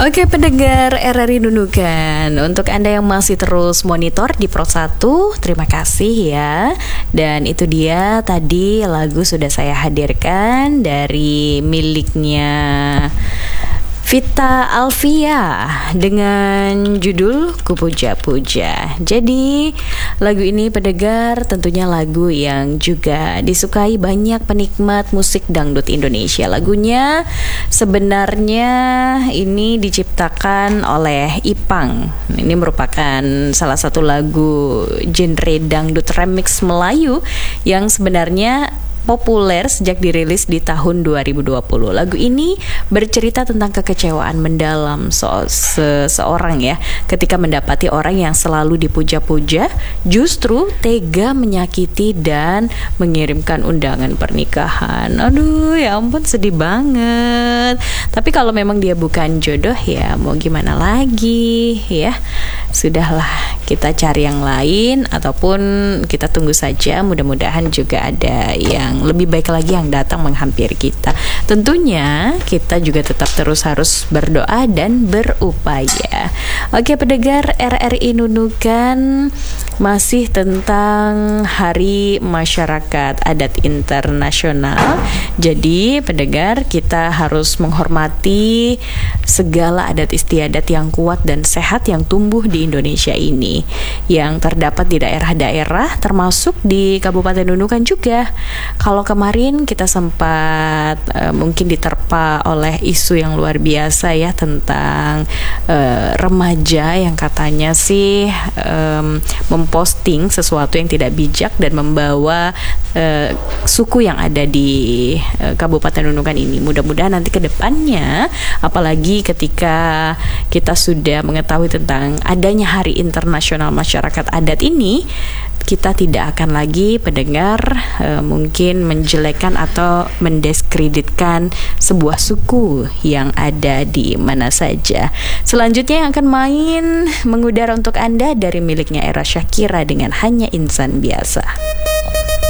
Oke pendengar RRI Nunukan, untuk Anda yang masih terus monitor di Pro 1, terima kasih ya. Dan itu dia tadi lagu sudah saya hadirkan dari miliknya Vita Alvia dengan judul Kupuja-Puja. Jadi lagu ini pendengar tentunya lagu yang juga disukai banyak penikmat musik dangdut Indonesia. Lagunya sebenarnya ini diciptakan oleh Ipang. Ini merupakan salah satu lagu genre dangdut remix Melayu yang sebenarnya populer sejak dirilis di tahun 2020. Lagu ini bercerita tentang kekecewaan mendalam seseorang ya, ketika mendapati orang yang selalu dipuja-puja justru tega menyakiti dan mengirimkan undangan pernikahan. Aduh, ya ampun, sedih banget. Tapi kalau memang dia bukan jodoh ya mau gimana lagi ya. Sudahlah, kita cari yang lain ataupun kita tunggu saja, mudah-mudahan juga ada yang lebih baik lagi yang datang menghampiri kita. Tentunya kita juga tetap terus harus berdoa dan berupaya. Oke pendengar RRI Nunukan, masih tentang Hari Masyarakat Adat Internasional. Jadi pendengar, kita harus menghormati segala adat istiadat yang kuat dan sehat yang tumbuh di Indonesia ini, yang terdapat di daerah-daerah termasuk di Kabupaten Nunukan juga. Kalau kemarin kita sempat mungkin diterpa oleh isu yang luar biasa ya tentang remaja yang katanya sih memposting sesuatu yang tidak bijak dan membawa suku yang ada di Kabupaten Nunukan ini. Mudah-mudahan nanti ke depannya, apalagi ketika kita sudah mengetahui tentang adanya Hari Internasional Masyarakat Adat ini, kita tidak akan lagi pendengar mungkin menjelekkan atau mendiskreditkan sebuah suku yang ada di mana saja. Selanjutnya yang akan main mengudara untuk Anda dari miliknya Era Syakira dengan Hanya Insan Biasa.